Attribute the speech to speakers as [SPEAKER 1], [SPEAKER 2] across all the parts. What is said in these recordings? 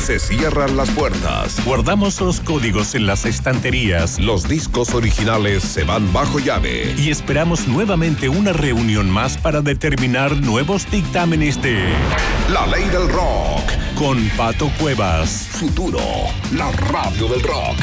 [SPEAKER 1] Se cierran las puertas.
[SPEAKER 2] Guardamos los códigos en las estanterías.
[SPEAKER 1] Los discos originales se van bajo llave.
[SPEAKER 2] Y esperamos nuevamente una reunión más para determinar nuevos dictámenes de
[SPEAKER 1] La Ley del Rock.
[SPEAKER 2] Con Pato Cuevas.
[SPEAKER 1] Futuro, la radio del rock.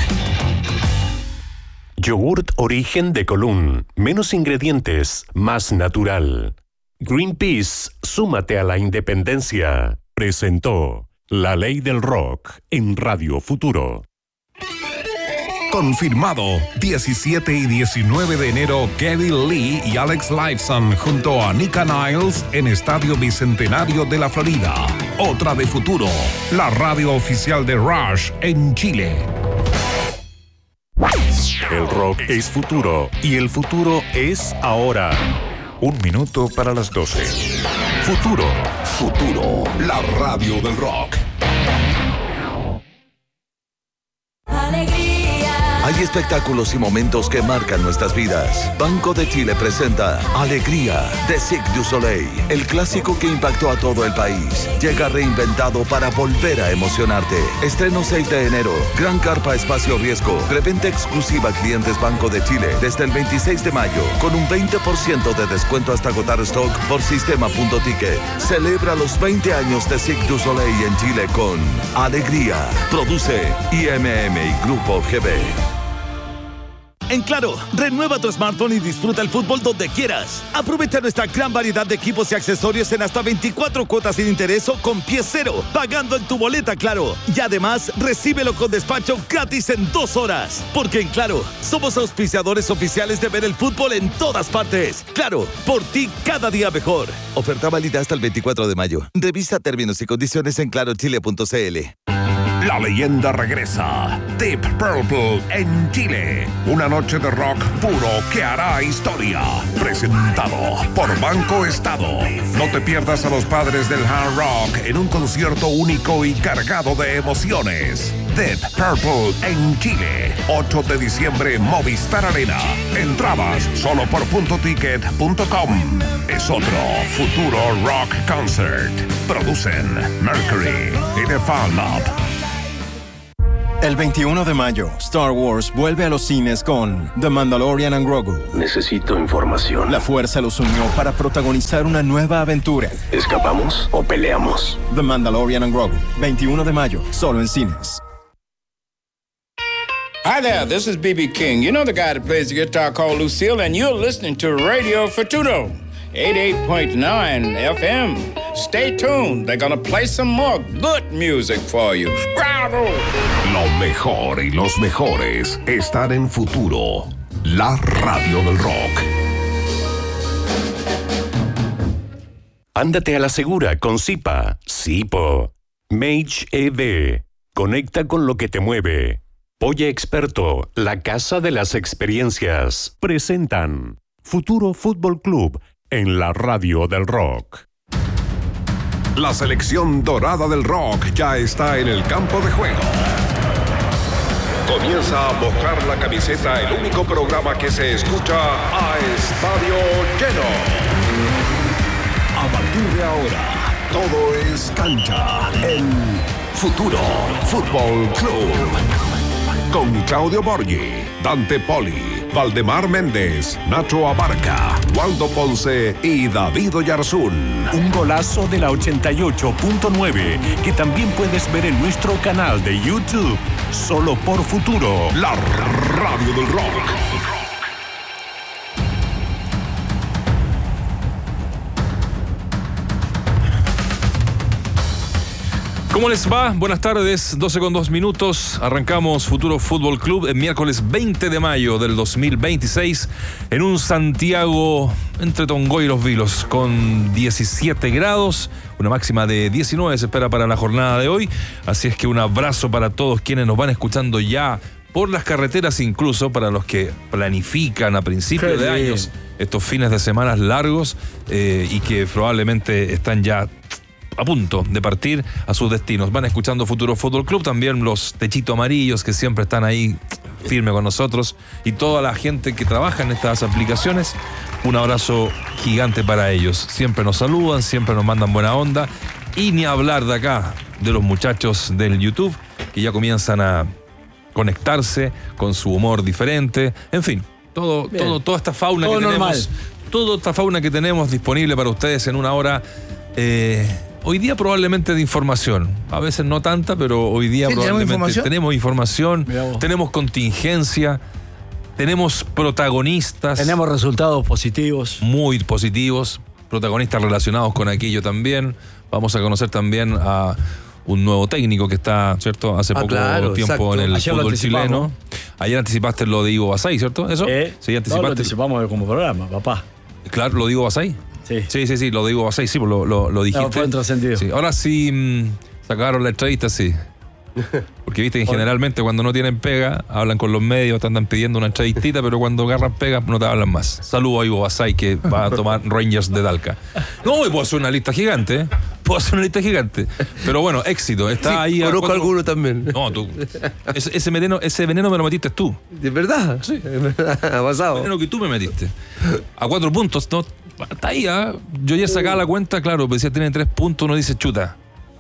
[SPEAKER 2] Yogurt Origen de Colún. Menos ingredientes, más natural. Greenpeace, súmate a la independencia. Presentó La Ley del Rock en Radio Futuro.
[SPEAKER 1] Confirmado, 17 y 19 de enero, Geddy Lee y Alex Lifeson junto a Nika Niles en Estadio Bicentenario de la Florida. Otra de Futuro, la radio oficial de Rush en Chile.
[SPEAKER 2] El rock es futuro y el futuro es ahora.
[SPEAKER 1] 1 minuto para las 12. Futuro, la radio del rock.
[SPEAKER 3] Hay espectáculos y momentos que marcan nuestras vidas. Banco de Chile presenta Alegría de Cirque du Soleil, el clásico que impactó a todo el país. Llega reinventado para volver a emocionarte. Estreno 6 de enero. Gran carpa espacio riesgo. Preventa exclusiva a clientes Banco de Chile desde el 26 de mayo con un 20% de descuento hasta agotar stock por sistema.ticket. Celebra los 20 años de Cirque du Soleil en Chile con Alegría. Produce IMM y Grupo GB.
[SPEAKER 4] En Claro, renueva tu smartphone y disfruta el fútbol donde quieras. Aprovecha nuestra gran variedad de equipos y accesorios en hasta 24 cuotas sin interés o con pie cero, pagando en tu boleta Claro. Y además, recíbelo con despacho gratis en 2 horas. Porque en Claro, somos auspiciadores oficiales de ver el fútbol en todas partes. Claro, por ti cada día mejor.
[SPEAKER 3] Oferta válida hasta el 24 de mayo. Revisa términos y condiciones en clarochile.cl.
[SPEAKER 1] La leyenda regresa. Deep Purple en Chile. Una noche de rock puro que hará historia. Presentado por Banco Estado. No te pierdas a los padres del hard rock en un concierto único y cargado de emociones. Deep Purple en Chile. 8 de diciembre, Movistar Arena. Entradas solo por .ticket.com. Es otro futuro rock concert. Producen Mercury y The Fan Up.
[SPEAKER 5] El 21 de mayo, Star Wars vuelve a los cines con The Mandalorian and Grogu.
[SPEAKER 6] Necesito información.
[SPEAKER 5] La Fuerza los unió para protagonizar una nueva aventura.
[SPEAKER 6] ¿Escapamos o peleamos?
[SPEAKER 5] The Mandalorian and Grogu, 21 de mayo, solo en cines.
[SPEAKER 7] Hi there, this is B.B. King. You know the guy that plays the guitar called Lucille, and you're listening to Radio Futuro, 88.9 FM. Stay tuned. They're gonna play some more good music for you. ¡Bravo!
[SPEAKER 1] Lo mejor y los mejores están en Futuro, la radio del rock.
[SPEAKER 2] Ándate a la segura con Zipa. Zipo. Mage EV. Conecta con lo que te mueve. Polla Experto, la casa de las experiencias. Presentan Futuro Fútbol Club en la radio del rock.
[SPEAKER 1] La selección dorada del rock ya está en el campo de juego. Comienza a mojar la camiseta, el único programa que se escucha a estadio lleno. A partir de ahora, todo es cancha en Futuro Fútbol Club. Con Claudio Borghi, Dante Poli, Valdemar Méndez, Nacho Abarca, Waldo Ponce y David Oyarzún.
[SPEAKER 2] Un golazo de la 88.9 que también puedes ver en nuestro canal de YouTube. Solo por Futuro,
[SPEAKER 1] la radio del rock.
[SPEAKER 8] ¿Cómo les va? Buenas tardes, 12:02. Arrancamos Futuro Fútbol Club el miércoles 20 de mayo del 2026 en un Santiago entre Tongoy y Los Vilos con 17 grados, una máxima de 19 se espera para la jornada de hoy. Así es que un abrazo para todos quienes nos van escuchando ya por las carreteras, incluso para los que planifican a principios de años estos fines de semana largos y que probablemente están ya a punto de partir a sus destinos. Van escuchando Futuro Fútbol Club, también los techitos amarillos que siempre están ahí firme con nosotros y toda la gente que trabaja en estas aplicaciones. Un abrazo gigante para ellos. Siempre nos saludan, siempre nos mandan buena onda y ni hablar de acá, de los muchachos del YouTube, que ya comienzan a conectarse con su humor diferente. En fin, toda esta fauna
[SPEAKER 9] todo
[SPEAKER 8] que
[SPEAKER 9] normal.
[SPEAKER 8] tenemos. Toda esta fauna que tenemos disponible para ustedes en una hora. Hoy día probablemente de información. A veces no tanta, pero hoy día
[SPEAKER 10] ¿Sí,
[SPEAKER 8] probablemente tenemos información,
[SPEAKER 9] Mirá vos.
[SPEAKER 8] tenemos contingencia, tenemos protagonistas.
[SPEAKER 9] Tenemos resultados positivos.
[SPEAKER 8] Muy positivos, protagonistas relacionados con aquello también. Vamos a conocer también a un nuevo técnico que está, ¿cierto? Hace poco tiempo
[SPEAKER 9] exacto.
[SPEAKER 8] en el
[SPEAKER 9] Ayer lo
[SPEAKER 8] fútbol
[SPEAKER 9] anticipamos.
[SPEAKER 8] chileno. Ayer anticipaste lo de Ivo Basay, ¿cierto? ¿Eso? Sí,
[SPEAKER 9] No, lo
[SPEAKER 8] anticipaste.
[SPEAKER 9] anticipamos como programa, papá.
[SPEAKER 8] Claro, lo de Ivo Basay. Sí, lo de Ivo Basay, sí, lo dijiste.
[SPEAKER 9] No, fue en trascendido.
[SPEAKER 8] Sí. Ahora sí sacaron la entrevista, sí. Porque viste que generalmente cuando no tienen pega, hablan con los medios, te andan pidiendo una entrevistita, pero cuando agarran pega no te hablan más. Saludo a Ivo Basay, que va a tomar Rangers de Talca. No, puedo hacer una lista gigante, ¿eh? Puedo hacer una lista gigante. Pero bueno, éxito. Está ahí.
[SPEAKER 11] Conozco alguno también.
[SPEAKER 8] No, tú. Ese veneno me lo metiste tú.
[SPEAKER 11] ¿De verdad?
[SPEAKER 8] Sí.
[SPEAKER 11] Es verdad, ha pasado.
[SPEAKER 8] El veneno que tú me metiste. A 4 puntos, no. Está ahí, ¿ah? Yo ayer sacaba la cuenta, claro, decía tiene 3 puntos, uno dice chuta.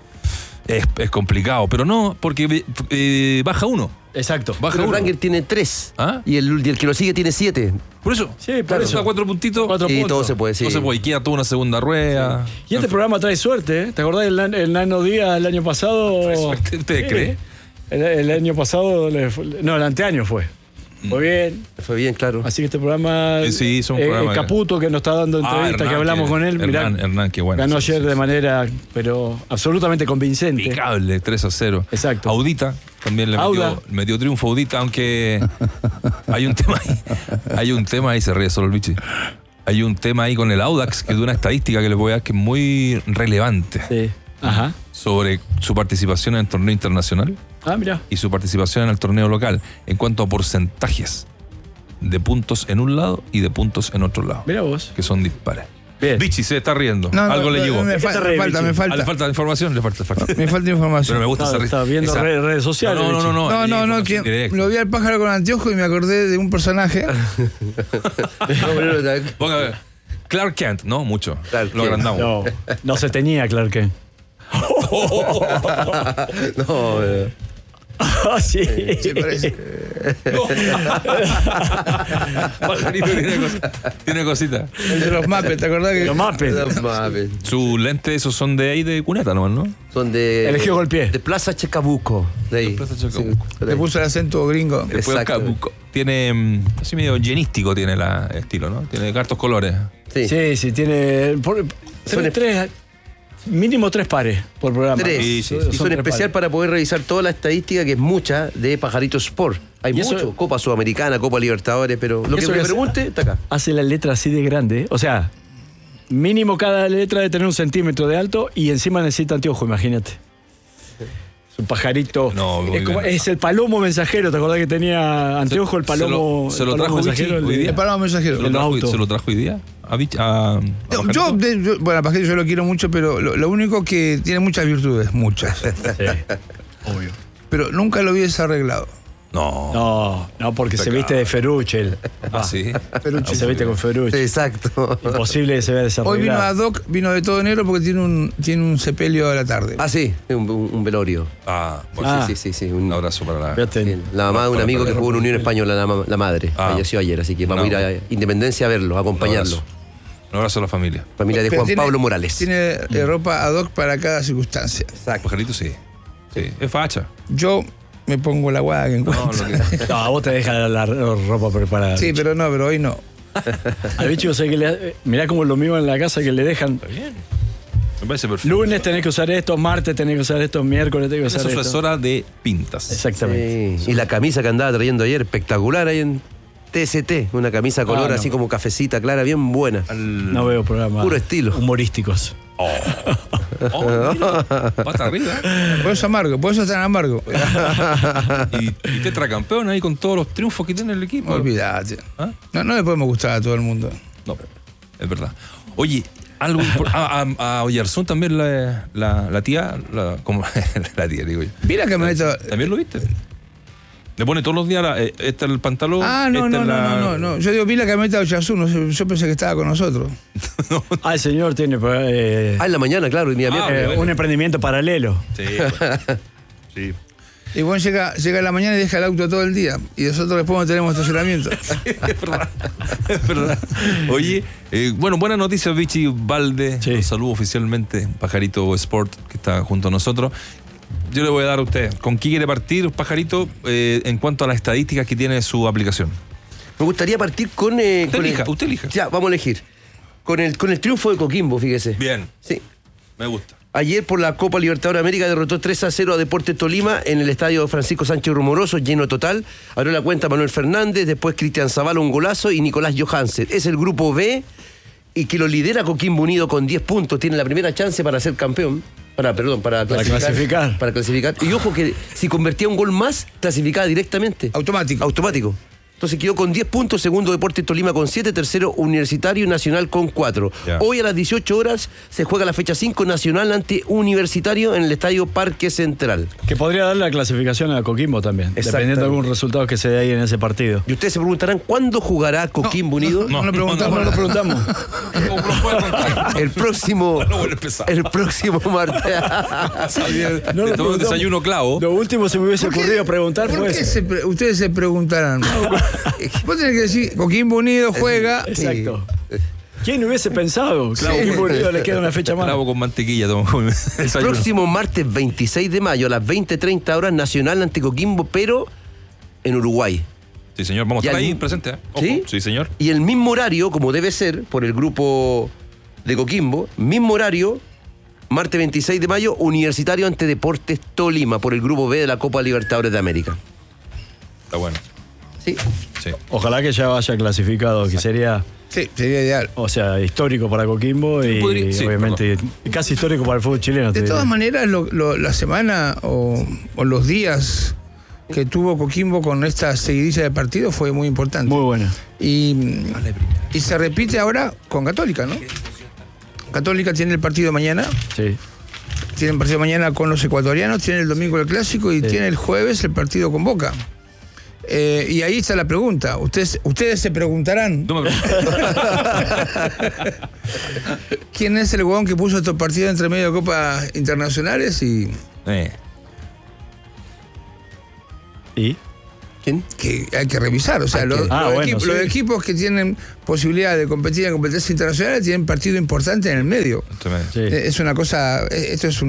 [SPEAKER 8] Es complicado, pero no, porque baja uno.
[SPEAKER 9] Exacto.
[SPEAKER 8] Baja
[SPEAKER 11] Pero
[SPEAKER 8] uno.
[SPEAKER 11] Ranger tiene 3.
[SPEAKER 8] ¿Ah?
[SPEAKER 11] Y el que lo sigue tiene 7.
[SPEAKER 8] Por eso.
[SPEAKER 9] Sí,
[SPEAKER 8] Por eso a 4 puntitos.
[SPEAKER 9] 4
[SPEAKER 11] Y
[SPEAKER 9] puntos.
[SPEAKER 11] todo se puede, sí.
[SPEAKER 8] No se puede, y queda toda una segunda rueda.
[SPEAKER 9] Y este programa trae suerte, ¿eh? ¿Te acordás del Nano Díaz el año pasado?
[SPEAKER 8] ¿Trae suerte? ¿Usted cree?
[SPEAKER 9] El año pasado, no, el anteaño fue. Fue bien.
[SPEAKER 11] Fue bien, claro.
[SPEAKER 9] Así que este programa.
[SPEAKER 8] Sí, es un programa.
[SPEAKER 9] Caputo, que nos está dando entrevistas,
[SPEAKER 8] Hernán,
[SPEAKER 9] que hablamos con él. Mirá,
[SPEAKER 8] Hernán, qué bueno.
[SPEAKER 9] ganó ayer de manera, pero absolutamente convincente.
[SPEAKER 8] Impecable, 3-0.
[SPEAKER 9] Exacto.
[SPEAKER 8] Audita también le metió triunfo Audita, aunque hay un tema ahí, se ríe solo el bichi. Hay un tema ahí con el Audax, que de una estadística que les voy a dar que es muy relevante.
[SPEAKER 9] Sí. Ajá.
[SPEAKER 8] Sobre su participación en el torneo internacional
[SPEAKER 9] Mira.
[SPEAKER 8] y su participación en el torneo local en cuanto a porcentajes de puntos en un lado y de puntos en otro lado.
[SPEAKER 9] Mira vos.
[SPEAKER 8] Que son dispares.
[SPEAKER 9] Bien.
[SPEAKER 8] Bichi se está riendo.
[SPEAKER 10] No,
[SPEAKER 8] Algo le llegó.
[SPEAKER 10] Me falta.
[SPEAKER 8] ¿Le falta información? Le falta.
[SPEAKER 10] Me falta información.
[SPEAKER 8] Pero me gusta esa
[SPEAKER 9] Estaba viendo redes sociales.
[SPEAKER 10] No, que lo vi al pájaro con anteojo y me acordé de un personaje.
[SPEAKER 8] Ponga a ver. Clark Kent, no, mucho. Lo agrandamos.
[SPEAKER 9] No se tenía, Clark Kent.
[SPEAKER 11] No,
[SPEAKER 9] sí.
[SPEAKER 10] Sí, parece.
[SPEAKER 8] Pajarito tiene cosita.
[SPEAKER 10] El de los Muppets, ¿te acordás que?
[SPEAKER 9] Los Muppets.
[SPEAKER 8] Sus lentes, esos son de ahí de Cuneta nomás, ¿no?
[SPEAKER 11] Son de.
[SPEAKER 9] Elegido con el pie.
[SPEAKER 11] De Plaza Chacabuco. De ahí.
[SPEAKER 8] Plaza Chacabuco.
[SPEAKER 11] Sí,
[SPEAKER 10] Le puso el acento gringo.
[SPEAKER 8] Después
[SPEAKER 11] Exacto.
[SPEAKER 8] tiene así medio llenístico tiene el estilo, ¿no? Tiene hartos colores.
[SPEAKER 9] Sí, tiene. Tres. Mínimo 3 pares por programa.
[SPEAKER 11] 3.
[SPEAKER 8] Sí, sí,
[SPEAKER 11] Y
[SPEAKER 8] sí.
[SPEAKER 11] son
[SPEAKER 9] tres
[SPEAKER 11] especial
[SPEAKER 9] pares.
[SPEAKER 11] para poder revisar toda la estadística, que es mucha, de Pajarito Sport. Hay
[SPEAKER 9] Y eso-
[SPEAKER 11] mucho. Copa Sudamericana, Copa Libertadores, pero lo que
[SPEAKER 9] Eso
[SPEAKER 11] me
[SPEAKER 9] que
[SPEAKER 11] pregunte, está acá.
[SPEAKER 9] Hace la letra así de grande. O sea, mínimo cada letra de tener 1 centímetro de alto y encima necesita anteojo, imagínate. Es un pajarito.
[SPEAKER 8] No, muy bien.
[SPEAKER 9] Es el palomo mensajero. ¿Te acordás que tenía anteojo el palomo?
[SPEAKER 8] se lo
[SPEAKER 9] el palomo
[SPEAKER 8] trajo Vichy
[SPEAKER 9] mensajero,
[SPEAKER 8] hoy día.
[SPEAKER 10] El paloma mensajero.
[SPEAKER 8] ¿Se lo trajo hoy día?
[SPEAKER 10] No, yo, bueno, a Pajarito yo lo quiero mucho, pero lo único que tiene muchas virtudes, muchas.
[SPEAKER 9] Obvio.
[SPEAKER 10] Pero nunca lo vi desarreglado.
[SPEAKER 8] No.
[SPEAKER 9] No, porque se viste de Ferrucci.
[SPEAKER 8] Sí.
[SPEAKER 10] Ferrucci.
[SPEAKER 9] Se viste con Ferrucci.
[SPEAKER 11] Exacto.
[SPEAKER 9] Imposible que se vea desarrollado.
[SPEAKER 10] Hoy vino a Doc, vino de todo negro porque tiene un sepelio a la tarde.
[SPEAKER 11] Ah, sí, un velorio.
[SPEAKER 8] Bueno,
[SPEAKER 11] Sí.
[SPEAKER 8] un abrazo para la...
[SPEAKER 9] Fíjate.
[SPEAKER 11] La mamá de un
[SPEAKER 8] Para
[SPEAKER 11] amigo que
[SPEAKER 8] perder.
[SPEAKER 11] jugó en Unión Española, la madre. Falleció ayer, así que vamos a ir a Independencia a verlo, a acompañarlo.
[SPEAKER 8] Un abrazo a la familia.
[SPEAKER 11] Familia de
[SPEAKER 10] Pero
[SPEAKER 11] Juan Pablo Morales.
[SPEAKER 10] Tiene ropa ad hoc para cada circunstancia.
[SPEAKER 11] Exacto.
[SPEAKER 8] Pajarito sí. Sí, es facha.
[SPEAKER 10] Yo me pongo la guada que encuentro.
[SPEAKER 9] No, a vos te deja la ropa preparada.
[SPEAKER 10] Sí, pero hoy no.
[SPEAKER 9] Al bicho, sé que mirá como lo mismo en la casa que le dejan.
[SPEAKER 8] Me parece perfecto.
[SPEAKER 9] Lunes tenés que usar esto, martes tenés que usar esto, miércoles tenés que
[SPEAKER 8] Es
[SPEAKER 9] usar esto.
[SPEAKER 8] profesora de pintas.
[SPEAKER 9] Exactamente.
[SPEAKER 11] Sí. Y la camisa que andaba trayendo ayer, espectacular ahí en TST. Una camisa color
[SPEAKER 9] no.
[SPEAKER 11] así como cafecita clara, bien buena.
[SPEAKER 9] No veo programas
[SPEAKER 11] Puro estilo.
[SPEAKER 9] humorísticos.
[SPEAKER 8] Mira, pata arriba.
[SPEAKER 10] Por eso amargo, por eso tan amargo.
[SPEAKER 8] Y tetracampeón ahí con todos los triunfos que tiene el equipo.
[SPEAKER 10] Olvídate.
[SPEAKER 8] ¿Ah?
[SPEAKER 10] No le podemos gustar a todo el mundo.
[SPEAKER 8] No, es verdad. Oye, algo a Oyarzún también la tía, como la tía, digo yo.
[SPEAKER 10] Vi la camioneta.
[SPEAKER 8] ¿También lo viste? ¿Le pone todos los días este el pantalón?
[SPEAKER 10] No. Yo digo, vi la camioneta de Osasuna, yo pensé que estaba con nosotros.
[SPEAKER 9] El señor tiene...
[SPEAKER 11] en la mañana, claro.
[SPEAKER 9] Un emprendimiento paralelo.
[SPEAKER 8] Sí. Sí.
[SPEAKER 10] Y bueno, llega a la mañana y deja el auto todo el día. Y nosotros después no tenemos estacionamiento.
[SPEAKER 8] Es verdad. Oye, buenas noticias, Vichy Valde. Sí. Los saludo oficialmente, Pajarito Sport, que está junto a nosotros. Yo le voy a dar a usted, ¿con qué quiere partir, Pajarito, en cuanto a las estadísticas que tiene su aplicación?
[SPEAKER 11] Me gustaría partir con...
[SPEAKER 8] Usted elija.
[SPEAKER 11] Ya, vamos a elegir. Con el triunfo de Coquimbo, fíjese.
[SPEAKER 8] Bien.
[SPEAKER 11] Sí.
[SPEAKER 8] Me gusta.
[SPEAKER 11] Ayer por la Copa Libertadores de América derrotó 3-0 a Deportes Tolima en el estadio Francisco Sánchez Rumoroso, lleno total. Abrió la cuenta Manuel Fernández, después Cristian Zavala un golazo y Nicolás Johansen. Es el grupo B y que lo lidera Coquimbo Unido con 10 puntos. Tiene la primera chance para ser campeón. Para clasificar. Para clasificar. Y ojo que si convertía un gol más, clasificaba directamente. Automático. Entonces quedó con 10 puntos, segundo Deportes Tolima con 7, tercero Universitario Nacional con 4. Ya. Hoy a las 18 horas se juega la fecha 5 Nacional ante Universitario en el Estadio Parque Central.
[SPEAKER 9] Que podría dar la clasificación a Coquimbo también, dependiendo de algún resultado que se dé ahí en ese partido.
[SPEAKER 11] Y ustedes se preguntarán, ¿cuándo jugará Coquimbo Unido?
[SPEAKER 10] No lo preguntamos.
[SPEAKER 11] El próximo martes.
[SPEAKER 8] Un desayuno clavo.
[SPEAKER 9] Lo último se me hubiese ocurrido preguntar fue eso.
[SPEAKER 10] Ustedes se preguntarán. Vos tenés que decir, Coquimbo Unido juega.
[SPEAKER 9] Exacto. ¿Quién hubiese pensado? Claro, Coquimbo Unido le queda una fecha más.
[SPEAKER 8] Clavo con mantequilla.
[SPEAKER 11] El próximo martes 26 de mayo a las 20:30 horas, Nacional ante Coquimbo, pero en Uruguay.
[SPEAKER 8] Sí, señor, vamos a estar ahí presente.
[SPEAKER 11] ¿Sí?
[SPEAKER 8] Sí, señor.
[SPEAKER 11] Y el mismo horario, como debe ser, por el grupo de Coquimbo, mismo horario, martes 26 de mayo, Universitario ante Deportes Tolima, por el grupo B de la Copa Libertadores de América.
[SPEAKER 8] Está bueno.
[SPEAKER 11] Sí.
[SPEAKER 9] Ojalá que ya vaya clasificado, que sería...
[SPEAKER 10] Sí, sería ideal.
[SPEAKER 9] O sea, histórico para Coquimbo y obviamente casi histórico para el fútbol chileno.
[SPEAKER 10] De todas maneras, la semana o los días que tuvo Coquimbo con esta seguidilla de partidos fue muy importante.
[SPEAKER 9] Muy buena.
[SPEAKER 10] Y se repite ahora con Católica, ¿no? Católica tiene el partido mañana.
[SPEAKER 9] Sí.
[SPEAKER 10] Tiene el partido mañana con los ecuatorianos, tiene el domingo el clásico y tiene el jueves el partido con Boca. Y ahí está la pregunta. Ustedes se preguntarán.
[SPEAKER 8] No me
[SPEAKER 10] ¿Quién es el huevón que puso estos partidos entre medio de copas internacionales?
[SPEAKER 9] ¿Y?
[SPEAKER 11] ¿Quién?
[SPEAKER 10] Que hay que revisar. O sea, los equipos que tienen posibilidad de competir en competencias internacionales tienen partido importante en el medio.
[SPEAKER 9] Sí.
[SPEAKER 10] Es una cosa. Esto es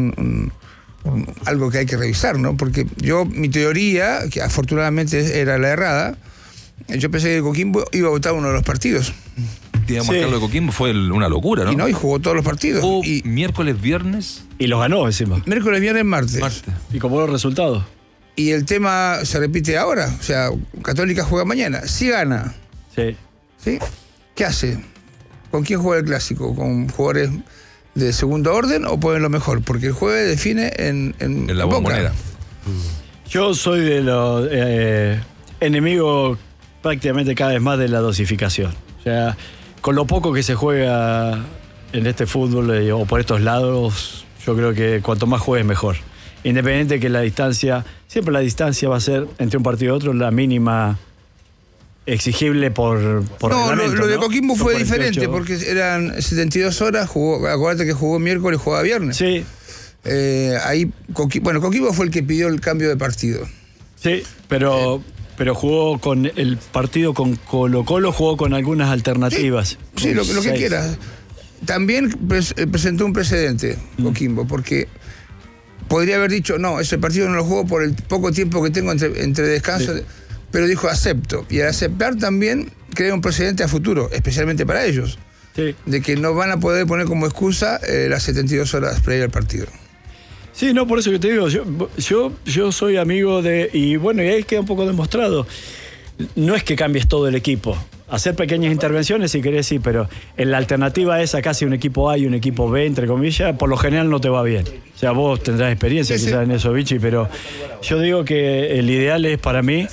[SPEAKER 10] algo que hay que revisar, ¿no? Porque mi teoría, que afortunadamente era la errada, yo pensé que Coquimbo iba a votar uno de los partidos.
[SPEAKER 8] Digamos, Carlos de Coquimbo fue una locura, ¿no?
[SPEAKER 10] Y jugó todos los partidos.
[SPEAKER 8] Miércoles, viernes.
[SPEAKER 9] Y los ganó encima.
[SPEAKER 10] Miércoles, viernes, martes.
[SPEAKER 9] Y con buenos resultados.
[SPEAKER 10] Y el tema se repite ahora. O sea, Católica juega mañana. Si gana.
[SPEAKER 9] Sí.
[SPEAKER 10] ¿Qué hace? ¿Con quién juega el clásico? ¿Con jugadores de segundo orden o ponen lo mejor? Porque el jueves define en
[SPEAKER 8] la Bombonera.
[SPEAKER 9] Yo soy de los enemigos prácticamente cada vez más de la dosificación. O sea, con lo poco que se juega en este fútbol o por estos lados, yo creo que cuanto más juegues mejor. Independiente que la distancia, siempre la distancia va a ser entre un partido y otro la mínima exigible por reglamento,
[SPEAKER 10] lo de Coquimbo fue diferente porque eran 72 horas, acuérdate que jugó miércoles y jugaba viernes.
[SPEAKER 9] Sí.
[SPEAKER 10] Ahí Coquimbo fue el que pidió el cambio de partido.
[SPEAKER 9] Sí, pero jugó con el partido con Colo-Colo, jugó con algunas alternativas.
[SPEAKER 10] Sí, lo que quieras. También presentó un precedente Coquimbo, porque podría haber dicho, no, ese partido no lo juego por el poco tiempo que tengo entre descansos. Sí. Pero dijo, acepto. Y al aceptar también crea un precedente a futuro, especialmente para ellos.
[SPEAKER 9] Sí.
[SPEAKER 10] De que no van a poder poner como excusa las 72 horas previas al partido.
[SPEAKER 9] Sí, no, por eso que te digo, yo soy amigo de... Y bueno, y ahí queda un poco demostrado. No es que cambies todo el equipo. Hacer pequeñas intervenciones si querés, sí, pero en la alternativa esa casi un equipo A y un equipo B, entre comillas, por lo general no te va bien. O sea, vos tendrás experiencia quizás en eso, Vichy, pero yo digo que el ideal es para mí...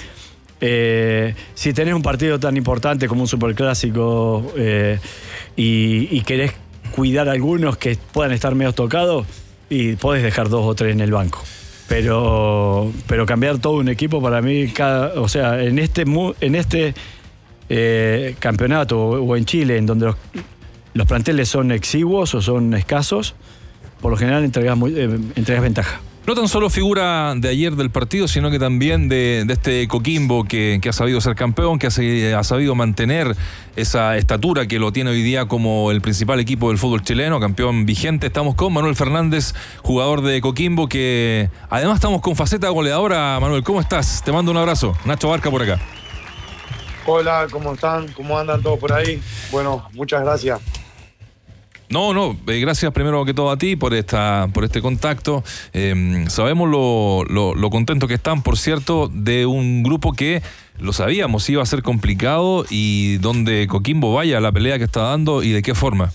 [SPEAKER 9] si tenés un partido tan importante como un superclásico y querés cuidar a algunos que puedan estar medio tocados, y podés dejar 2 o 3 en el banco. Pero cambiar todo un equipo para mí, o sea, en este campeonato o en Chile, en donde los planteles son exiguos o son escasos, por lo general entregas ventaja.
[SPEAKER 8] No tan solo figura de ayer del partido, sino que también de este Coquimbo que ha sabido ser campeón, que ha sabido mantener esa estatura que lo tiene hoy día como el principal equipo del fútbol chileno, campeón vigente. Estamos con Manuel Fernández, jugador de Coquimbo, que además estamos con faceta goleadora. Manuel, ¿cómo estás? Te mando un abrazo. Nacho Barca por acá.
[SPEAKER 12] Hola, ¿cómo están? ¿Cómo andan todos por ahí? Bueno, muchas gracias.
[SPEAKER 8] Gracias primero que todo a ti por este contacto. Sabemos lo contentos que están, por cierto, de un grupo que lo sabíamos iba a ser complicado y donde Coquimbo vaya a la pelea que está dando y de qué forma.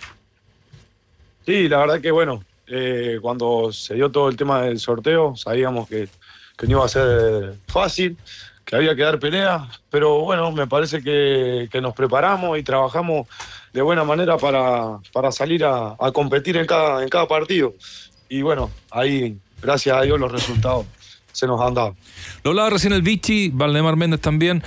[SPEAKER 12] Sí, la verdad que bueno, cuando se dio todo el tema del sorteo sabíamos que no iba a ser fácil, que había que dar pelea, pero bueno, me parece que nos preparamos y trabajamos de buena manera para salir a competir en cada partido. Y bueno, ahí, gracias a Dios, los resultados se nos han dado.
[SPEAKER 8] Lo hablaba recién el Vichy, Valdemar Méndez también,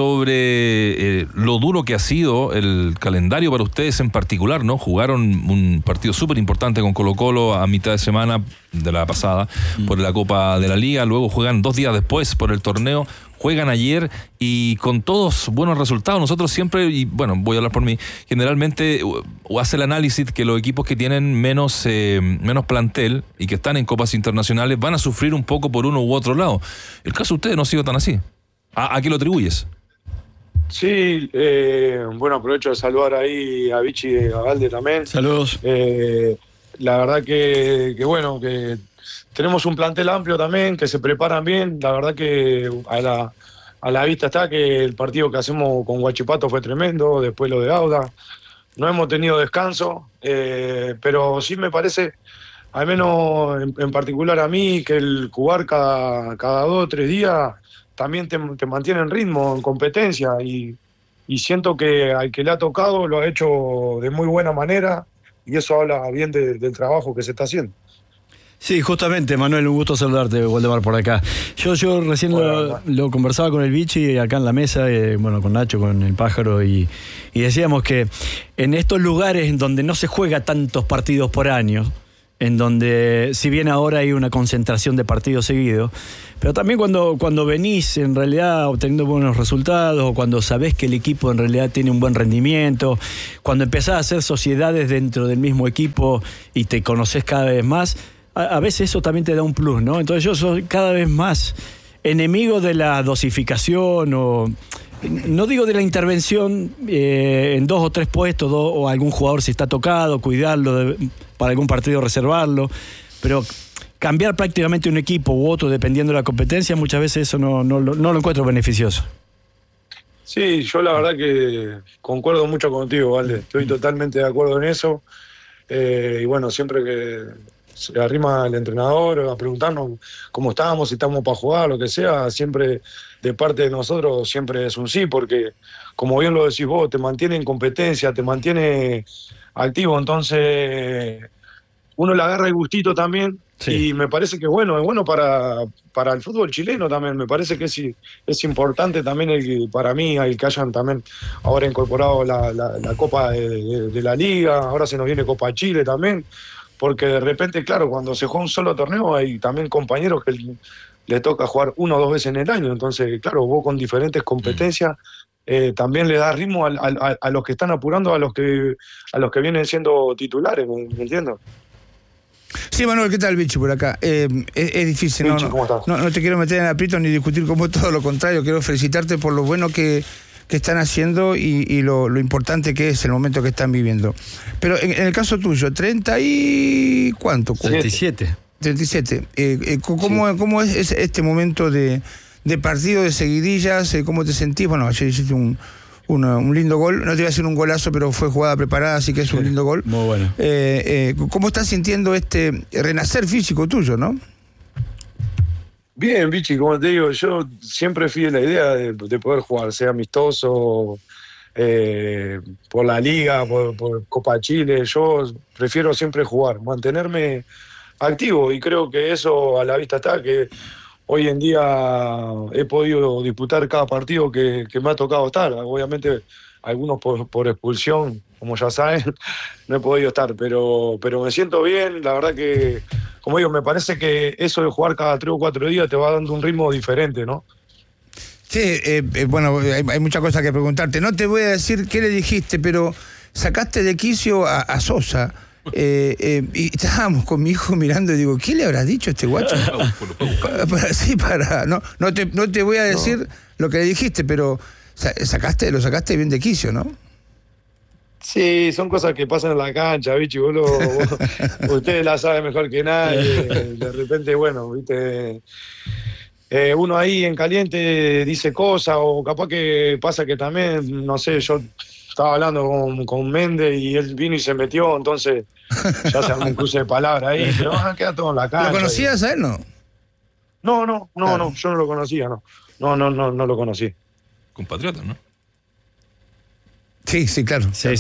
[SPEAKER 8] sobre lo duro que ha sido el calendario para ustedes en particular, ¿no? Jugaron un partido súper importante con Colo-Colo a mitad de semana de la pasada por la Copa de la Liga, luego juegan 2 días después por el torneo, juegan ayer y con todos buenos resultados. Nosotros siempre, y bueno, voy a hablar por mí, generalmente hace el análisis que los equipos que tienen menos plantel y que están en copas internacionales van a sufrir un poco por uno u otro lado. El caso de ustedes no ha sido tan así. ¿A qué lo atribuyes?
[SPEAKER 12] Sí, bueno, aprovecho de saludar ahí a Vichy y a Valde también.
[SPEAKER 9] Saludos.
[SPEAKER 12] La verdad que bueno, que tenemos un plantel amplio también, que se preparan bien. La verdad que a la vista está que el partido que hacemos con Huachipato fue tremendo, después lo de Auda. No hemos tenido descanso, pero sí me parece, al menos en particular a mí, que el jugar cada 2 o 3 días también te mantiene en ritmo, en competencia, y siento que al que le ha tocado lo ha hecho de muy buena manera, y eso habla bien del trabajo que se está haciendo.
[SPEAKER 9] Sí, justamente, Manuel, un gusto saludarte, Waldemar, por acá. Yo recién lo conversaba con el Vichy acá en la mesa, bueno, con Nacho, con el Pájaro, y decíamos que en estos lugares en donde no se juega tantos partidos por año, en donde, si bien ahora hay una concentración de partidos seguidos, pero también cuando venís en realidad obteniendo buenos resultados, o cuando sabés que el equipo en realidad tiene un buen rendimiento, cuando empezás a hacer sociedades dentro del mismo equipo y te conocés cada vez más, a veces eso también te da un plus, ¿no? Entonces yo soy cada vez más enemigo de la dosificación, o no digo de la intervención en 2 o 3 puestos, o algún jugador si está tocado, cuidarlo, para algún partido reservarlo, pero cambiar prácticamente un equipo u otro dependiendo de la competencia, muchas veces eso no lo encuentro beneficioso.
[SPEAKER 12] Sí, yo la verdad que concuerdo mucho contigo, Valde. Estoy totalmente de acuerdo en eso. Y bueno, siempre que se arrima el entrenador a preguntarnos cómo estamos, si estamos para jugar, lo que sea, siempre de parte de nosotros siempre es un sí, porque como bien lo decís vos, te mantiene en competencia, te mantiene activo, entonces uno le agarra el gustito también. Sí. Y me parece que es bueno para el fútbol chileno también. Me parece que es importante también para mí el que hayan también ahora incorporado la Copa de la Liga, ahora se nos viene Copa Chile también, porque de repente, claro, cuando se juega un solo torneo hay también compañeros que le toca jugar 1 o 2 veces en el año, entonces claro, vos con diferentes competencias también le das ritmo a los que están apurando, a los que vienen siendo titulares, ¿me entiendes?
[SPEAKER 10] Sí, Manuel, ¿qué tal, Vichy, por acá? Es difícil,
[SPEAKER 12] Vichy, ¿cómo estás?
[SPEAKER 10] No te quiero meter en aprieto ni discutir con vos, todo lo contrario. Quiero felicitarte por lo bueno que están haciendo y lo importante que es el momento que están viviendo. Pero en el caso tuyo, 30 y... ¿cuánto?
[SPEAKER 9] 37.
[SPEAKER 10] 37. ¿Cómo es este momento de partido, de seguidillas? ¿Cómo te sentís? Bueno, ayer hiciste un lindo gol, no te iba a decir un golazo, pero fue jugada preparada, así que es un lindo gol.
[SPEAKER 9] Muy bueno.
[SPEAKER 10] ¿Cómo estás sintiendo este renacer físico tuyo, no?
[SPEAKER 12] Bien, Vichy, como te digo, yo siempre fui de la idea de poder jugar, sea amistoso, por la Liga, por Copa Chile. Yo prefiero siempre jugar, mantenerme activo, y creo que eso a la vista está, que hoy en día he podido disputar cada partido que me ha tocado estar. Obviamente algunos por expulsión, como ya saben, no he podido estar, pero me siento bien. La verdad que, como digo, me parece que eso de jugar cada 3 o 4 días te va dando un ritmo diferente, ¿no?
[SPEAKER 10] Sí, bueno, hay muchas cosas que preguntarte. No te voy a decir qué le dijiste, pero sacaste de quicio a Sosa. Y estábamos con mi hijo mirando y digo, ¿qué le habrás dicho a este guacho? No te voy a decir lo que le dijiste, pero lo sacaste bien de quicio, ¿no?
[SPEAKER 12] Sí, son cosas que pasan en la cancha, bicho, ustedes la saben mejor que nadie. De repente, bueno, viste, uno ahí en caliente dice cosas, o capaz que pasa que también, no sé, yo estaba hablando con Méndez y él vino y se metió, entonces ya se armó un cruce de palabras ahí, pero queda todo en la cancha.
[SPEAKER 10] ¿Lo conocías a él, no?
[SPEAKER 12] No, yo no lo conocía, no lo conocí.
[SPEAKER 8] Compatriota, ¿no?
[SPEAKER 10] Sí, claro.
[SPEAKER 9] Sí.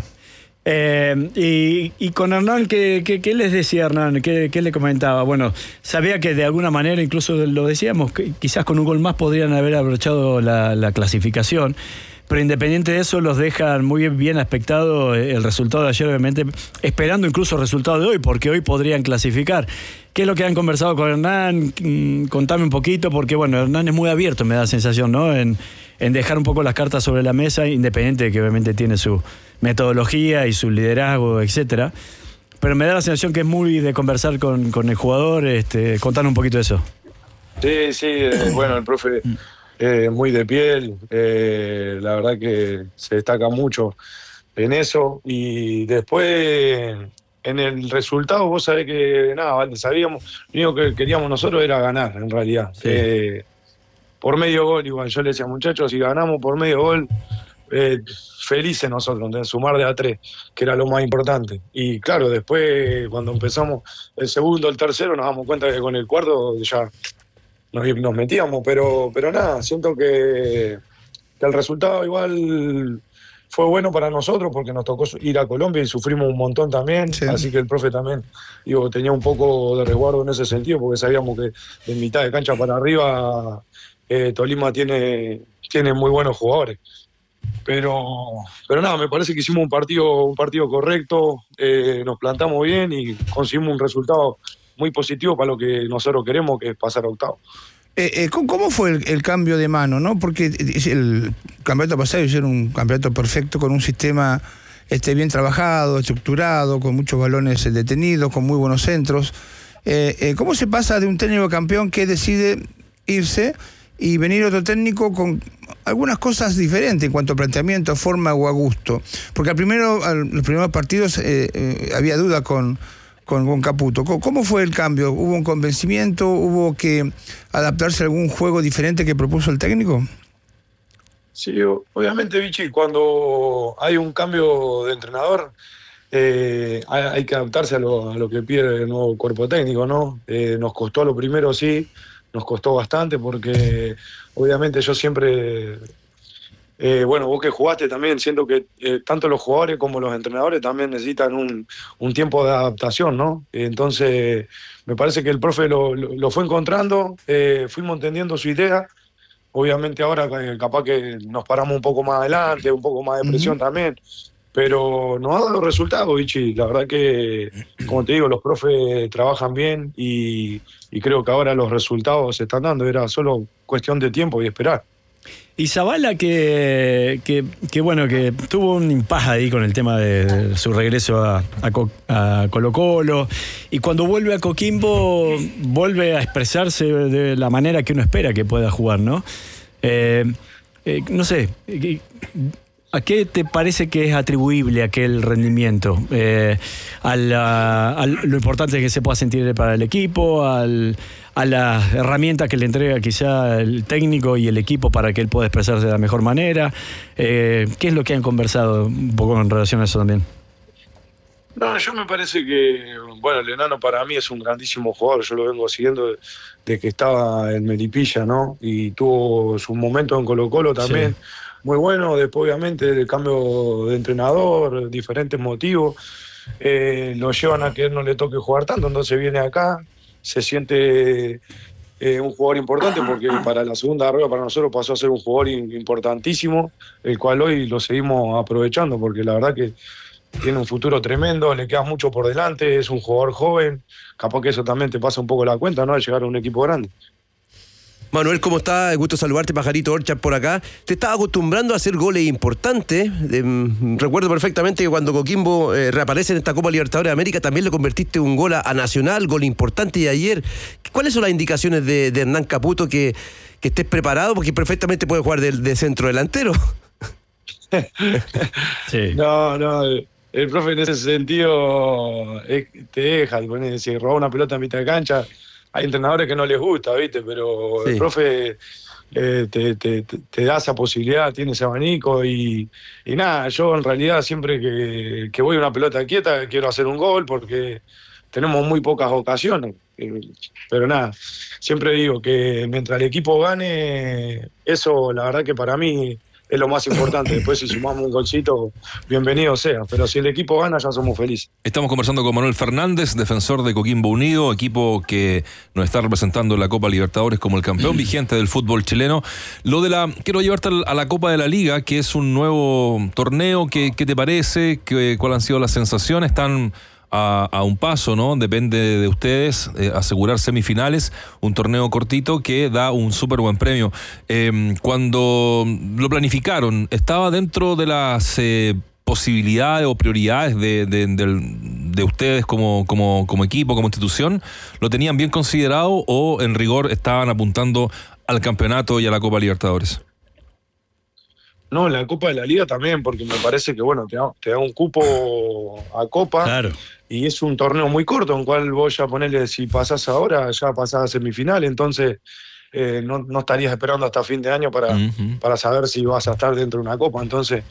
[SPEAKER 9] Y con Hernán, ¿qué les decía Hernán? ¿Qué le comentaba? Bueno, sabía que de alguna manera, incluso lo decíamos, que quizás con un gol más podrían haber abrochado la clasificación, pero independiente de eso los dejan muy bien aspectado el resultado de ayer, obviamente, esperando incluso el resultado de hoy, porque hoy podrían clasificar. ¿Qué es lo que han conversado con Hernán? Contame un poquito, porque bueno, Hernán es muy abierto, me da la sensación, ¿no? En dejar un poco las cartas sobre la mesa, independiente de que obviamente tiene su metodología y su liderazgo, etcétera. Pero me da la sensación que es muy de conversar con el jugador. Contanos un poquito de eso.
[SPEAKER 12] Sí, bueno, el profe muy de piel, la verdad que se destaca mucho en eso. Y después, en el resultado, vos sabés que nada, sabíamos, lo único que queríamos nosotros era ganar, en realidad. Sí. Por medio gol, igual yo le decía, muchachos, si ganamos por medio gol, felices nosotros, de sumar de a 3, que era lo más importante. Y claro, después cuando empezamos el segundo, el tercero, nos damos cuenta que con el cuarto ya nos metíamos, pero nada, siento que el resultado igual fue bueno para nosotros, porque nos tocó ir a Colombia y sufrimos un montón también, sí. Así que el profe también, tenía un poco de resguardo en ese sentido, porque sabíamos que de mitad de cancha para arriba Tolima tiene muy buenos jugadores. Pero nada, me parece que hicimos un partido correcto, nos plantamos bien y conseguimos un resultado muy positivo para lo que nosotros queremos, que es pasar a octavos.
[SPEAKER 10] ¿Cómo fue el cambio de mano, no? Porque el campeonato pasado hicieron un campeonato perfecto con un sistema bien trabajado, estructurado, con muchos balones detenidos, con muy buenos centros. ¿Cómo se pasa de un técnico campeón que decide irse y venir otro técnico con algunas cosas diferentes en cuanto a planteamiento, forma o a gusto? Porque los primeros partidos había duda con Caputo. ¿Cómo fue el cambio? ¿Hubo un convencimiento? ¿Hubo que adaptarse a algún juego diferente que propuso el técnico?
[SPEAKER 12] Sí, obviamente, Vichy, cuando hay un cambio de entrenador, hay que adaptarse a lo que pide el nuevo cuerpo técnico, ¿no? Nos costó lo primero, sí, nos costó bastante, porque obviamente yo siempre... vos que jugaste también, siento que tanto los jugadores como los entrenadores también necesitan un tiempo de adaptación, ¿no? Entonces, me parece que el profe lo fue encontrando, fuimos entendiendo su idea. Obviamente ahora capaz que nos paramos un poco más adelante, un poco más de presión también, pero nos ha dado resultados, Vichy. La verdad que, como te digo, los profes trabajan bien y creo que ahora los resultados se están dando. Era solo cuestión de tiempo y esperar.
[SPEAKER 9] Y Zavala que tuvo un impasse ahí con el tema de su regreso a Colo-Colo, y cuando vuelve a Coquimbo vuelve a expresarse de la manera que uno espera que pueda jugar, ¿no? No sé, ¿a qué te parece que es atribuible aquel rendimiento? Lo importante que se pueda sentir para el equipo, a las herramientas que le entrega quizá el técnico y el equipo para que él pueda expresarse de la mejor manera. ¿Qué es lo que han conversado un poco en relación a eso también?
[SPEAKER 12] No, yo me parece que, el enano para mí es un grandísimo jugador. Yo lo vengo siguiendo de que estaba en Melipilla, ¿no? Y tuvo su momento en Colo-Colo también. Sí. Muy bueno, después obviamente del cambio de entrenador, diferentes motivos. lo llevan a que él no le toque jugar tanto, entonces viene acá, se siente un jugador importante porque para la segunda rueda para nosotros pasó a ser un jugador importantísimo, el cual hoy lo seguimos aprovechando porque la verdad que tiene un futuro tremendo, le queda mucho por delante, es un jugador joven, capaz que eso también te pasa un poco la cuenta, ¿no? De llegar a un equipo grande.
[SPEAKER 11] Manuel, ¿cómo estás? Gusto saludarte, Pajarito Orchard por acá. Te estás acostumbrando a hacer goles importantes. Recuerdo perfectamente que cuando Coquimbo reaparece en esta Copa Libertadores de América, también le convertiste un gol a Nacional, gol importante de ayer. ¿Cuáles son las indicaciones de Hernán Caputo que estés preparado? Porque perfectamente puede jugar de centro delantero.
[SPEAKER 12] Sí. No, el profe en ese sentido te deja, si roba una pelota en mitad de cancha. Hay entrenadores que no les gusta, ¿viste? Pero sí. El profe te da esa posibilidad, tiene ese abanico y nada, yo en realidad siempre que voy a una pelota quieta quiero hacer un gol porque tenemos muy pocas ocasiones. Pero nada, siempre digo que mientras el equipo gane, eso la verdad que para mí es lo más importante. Después si sumamos un golcito, bienvenido sea. Pero si el equipo gana, ya somos felices.
[SPEAKER 8] Estamos conversando con Manuel Fernández, defensor de Coquimbo Unido, equipo que nos está representando en la Copa Libertadores como el campeón vigente del fútbol chileno. Quiero llevarte a la Copa de la Liga, que es un nuevo torneo. ¿Qué te parece? ¿Cuáles han sido las sensaciones? Están a un paso, ¿no? Depende de ustedes asegurar semifinales, un torneo cortito que da un súper buen premio. Cuando lo planificaron, ¿estaba dentro de las posibilidades o prioridades de ustedes como equipo, como institución? ¿Lo tenían bien considerado o en rigor estaban apuntando al campeonato y a la Copa Libertadores?
[SPEAKER 12] No, la Copa de la Liga también, porque me parece que bueno te da un cupo a Copa. Claro. Y es un torneo muy corto, en el cual vos ya ponele, si pasás ahora, ya pasás a semifinal, entonces no estarías esperando hasta fin de año para saber si vas a estar dentro de una Copa. Entonces,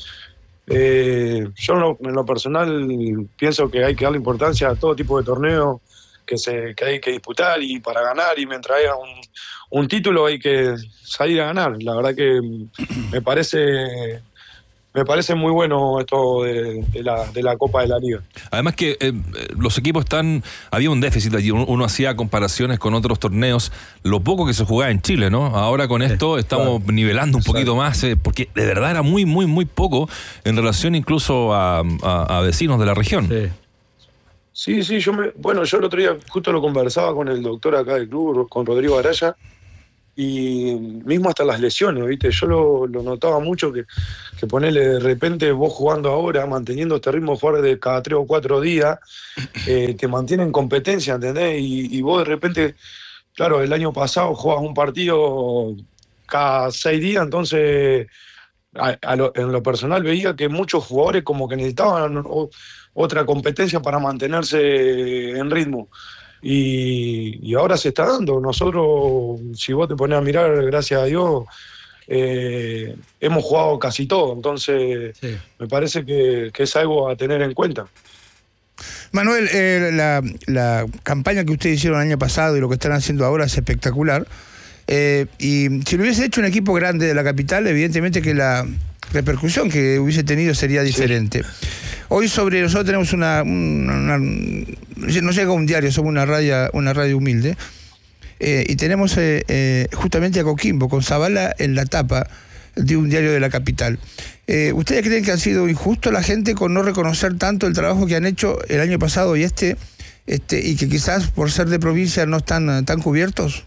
[SPEAKER 12] yo en lo personal pienso que hay que darle importancia a todo tipo de torneo que hay que disputar y para ganar, y mientras haya un título hay que salir a ganar. La verdad que me parece muy bueno esto de la Copa de la Liga.
[SPEAKER 8] Además que los equipos había un déficit allí, uno hacía comparaciones con otros torneos, lo poco que se jugaba en Chile, ¿no? Ahora con esto estamos nivelando un poquito más, porque de verdad era muy, muy, muy poco en relación incluso a vecinos de la región.
[SPEAKER 12] Sí, yo el otro día justo lo conversaba con el doctor acá del club, con Rodrigo Araya, y mismo hasta las lesiones, ¿viste? Yo lo notaba mucho que ponele de repente vos jugando ahora, manteniendo este ritmo fuerte de cada 3 o 4 días, te mantiene en competencia, ¿entendés? Y vos de repente, claro, el año pasado jugabas un partido cada 6 días, entonces en lo personal veía que muchos jugadores como que necesitaban otra competencia para mantenerse en ritmo. Y ahora se está dando. Nosotros, si vos te pones a mirar, gracias a Dios, hemos jugado casi todo. Entonces, sí, me parece que es algo a tener en cuenta.
[SPEAKER 10] Manuel, la campaña que ustedes hicieron el año pasado y lo que están haciendo ahora es espectacular. Y si lo hubiese hecho un equipo grande de la capital, evidentemente que la repercusión que hubiese tenido sería diferente. Sí. Hoy nosotros tenemos no llega un diario, somos una radio humilde, y tenemos justamente a Coquimbo, con Zavala en la tapa de un diario de la capital. ¿Ustedes creen que ha sido injusto la gente con no reconocer tanto el trabajo que han hecho el año pasado y y que quizás por ser de provincia no están tan cubiertos?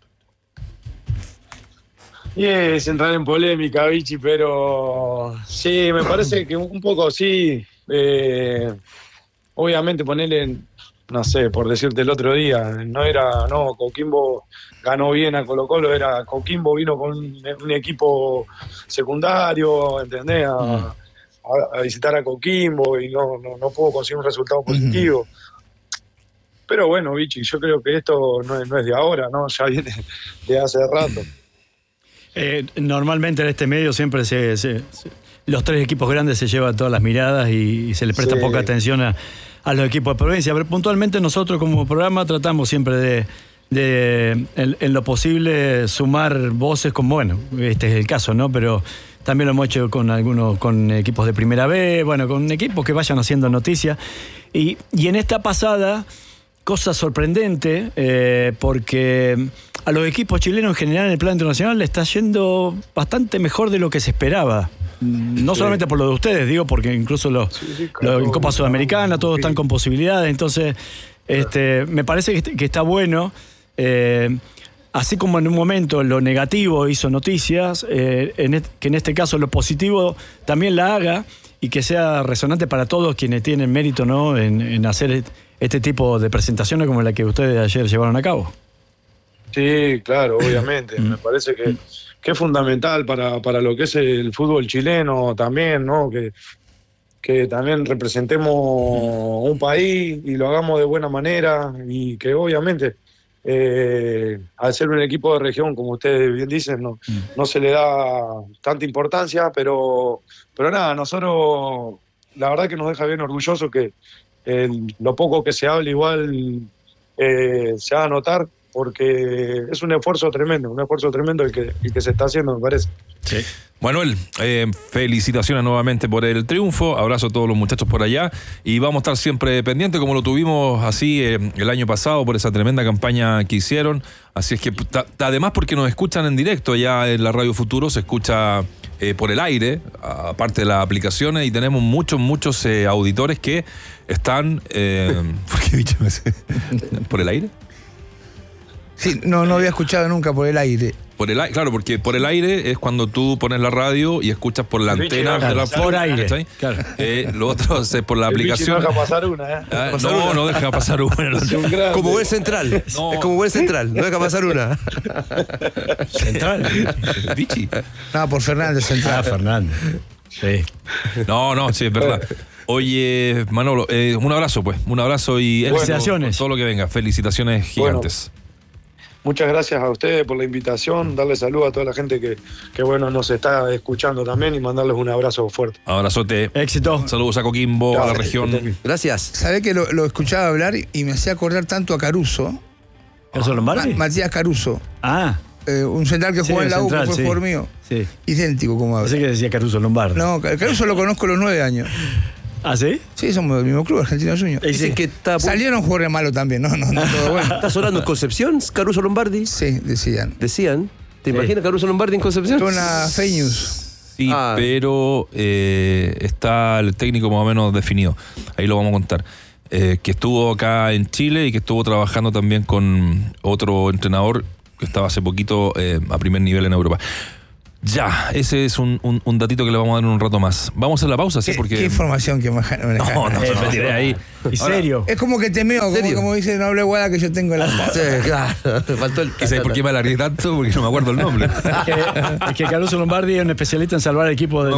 [SPEAKER 12] Y es entrar en polémica, Vichy, pero sí, me parece que un poco sí. Obviamente ponerle, no sé, por decirte el otro día, Coquimbo ganó bien a Colo-Colo, Coquimbo vino con un equipo secundario, ¿entendés? A visitar a Coquimbo y no pudo conseguir un resultado positivo. Pero bueno, Vichy, yo creo que esto no es de ahora, ¿no? Ya viene de hace rato.
[SPEAKER 9] Normalmente en este medio siempre los 3 equipos grandes se llevan todas las miradas y se les presta poca atención a los equipos de provincia. Pero puntualmente nosotros como programa tratamos siempre de en lo posible sumar voces este es el caso, ¿no? Pero también lo hemos hecho con equipos de Primera B, bueno, con equipos que vayan haciendo noticias. Y en esta pasada, cosa sorprendente, porque a los equipos chilenos en general en el plano internacional le está yendo bastante mejor de lo que se esperaba. No solamente por lo de ustedes, digo, porque incluso en Copa Sudamericana todos están con posibilidades. Entonces, me parece que está bueno. Así como en un momento lo negativo hizo noticias, que en este caso lo positivo también la haga y que sea resonante para todos quienes tienen mérito, ¿no?, en hacer este tipo de presentaciones como la que ustedes ayer llevaron a cabo.
[SPEAKER 12] Sí, claro, obviamente. Me parece que es fundamental para lo que es el fútbol chileno también, ¿no? Que también representemos un país y lo hagamos de buena manera y que obviamente al ser un equipo de región, como ustedes bien dicen, no se le da tanta importancia, pero nada, nosotros la verdad que nos deja bien orgullosos que lo poco que se habla igual se haga notar, porque es un esfuerzo tremendo el que se está haciendo, me parece.
[SPEAKER 8] Sí. Manuel, felicitaciones nuevamente por el triunfo, abrazo a todos los muchachos por allá y vamos a estar siempre pendientes como lo tuvimos así el año pasado por esa tremenda campaña que hicieron, así es que además porque nos escuchan en directo allá en la Radio Futuro, se escucha por el aire, aparte de las aplicaciones, y tenemos muchos auditores que están ¿por qué bicho me hace? ¿Por el aire?
[SPEAKER 10] Sí, no había escuchado nunca por el aire.
[SPEAKER 8] Por el aire, claro, porque por el aire es cuando tú pones la radio y escuchas por la antena de la
[SPEAKER 9] por aire.
[SPEAKER 8] Claro. Lo otro es por la aplicación.
[SPEAKER 12] No deja pasar una,
[SPEAKER 8] no deja pasar una.
[SPEAKER 11] Como buen central. No. Es como buen central, no deja pasar una.
[SPEAKER 9] ¿Central?
[SPEAKER 8] Vichy.
[SPEAKER 10] No, por Fernández Central.
[SPEAKER 9] Fernández. Sí.
[SPEAKER 8] No, sí, es verdad. Oye, Manolo, un abrazo, pues. Un abrazo y
[SPEAKER 9] felicitaciones.
[SPEAKER 8] Todo lo que venga. Felicitaciones gigantes.
[SPEAKER 12] Bueno. Muchas gracias a ustedes por la invitación, darle saludos a toda la gente que bueno, nos está escuchando también y mandarles un abrazo fuerte.
[SPEAKER 8] Abrazote.
[SPEAKER 9] Éxito.
[SPEAKER 8] Saludos a Coquimbo, a la región.
[SPEAKER 11] Gracias.
[SPEAKER 10] ¿Sabés que lo escuchaba hablar y me hacía acordar tanto a Caruso?
[SPEAKER 9] ¿Caruso Lombardi?
[SPEAKER 10] Matías Caruso.
[SPEAKER 9] Ah.
[SPEAKER 10] Un central que jugó en la U, que fue jugador mío.
[SPEAKER 9] Sí.
[SPEAKER 10] Idéntico como habla.
[SPEAKER 9] Pensé que decía Caruso Lombardi.
[SPEAKER 10] No, Caruso lo conozco a los 9 años.
[SPEAKER 9] ¿Ah, sí?
[SPEAKER 10] Sí, somos del mismo club, Argentinos Juniors.
[SPEAKER 11] Dicen que está...
[SPEAKER 10] Salieron jugadores malos también, no todo bueno.
[SPEAKER 11] ¿Estás sonando en Concepción, Caruso Lombardi?
[SPEAKER 10] Sí, decían.
[SPEAKER 11] ¿Te imaginas Caruso Lombardi en Concepción?
[SPEAKER 10] Fue una fake news.
[SPEAKER 8] Sí, pero está el técnico más o menos definido. Ahí lo vamos a contar. Que estuvo acá en Chile y que estuvo trabajando también con otro entrenador que estaba hace poquito a primer nivel en Europa. Ya, ese es un datito que le vamos a dar en un rato más. Vamos a la pausa, ¿sí? Porque...
[SPEAKER 10] ¿Qué información que maneja?
[SPEAKER 8] No, me tiré ahí.
[SPEAKER 9] ¿En serio?
[SPEAKER 10] Es como que temeo, como dice, no hable guada que yo tengo en la...
[SPEAKER 11] Sí, claro. Faltó el...
[SPEAKER 8] ¿Sabes por qué me alargué tanto? Porque no me acuerdo el nombre.
[SPEAKER 9] Es que Caruso Lombardi es un especialista en salvar equipos de